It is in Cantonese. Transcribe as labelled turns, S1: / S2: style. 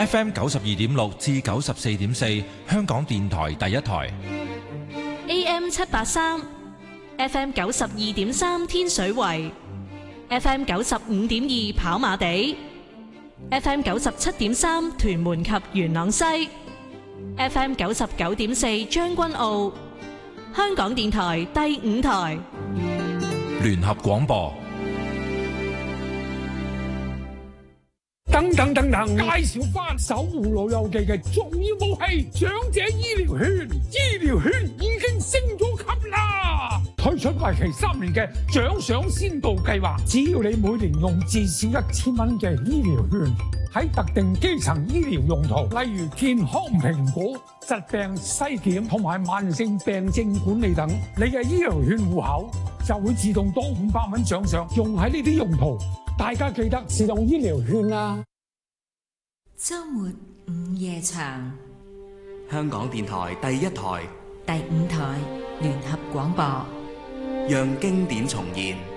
S1: FM 92.6至94.4，香港電台第一台。
S2: AM 783 FM 92.3天水圍 FM 95.2跑馬地 FM 97.3屯門及元朗西 FM 99.4將軍澳，香港電台第5台
S1: 聯合廣播。
S3: 等，介紹翻守護老友記嘅重要武器——長者醫療券。醫療券已經升咗級啦，推出為期3年嘅獎賞先導計劃。只要你每年用至少1000蚊嘅醫療券，喺特定基層醫療用途，例如健康評估、疾病篩檢同埋慢性病症管理等，你嘅醫療券戶口就會自動多500蚊獎賞，用喺呢啲用途。大家記得使用醫療券啦！
S4: 周末午夜場，
S5: 香港電台第一台、
S4: 第5台聯合廣播，
S5: 讓經典重現。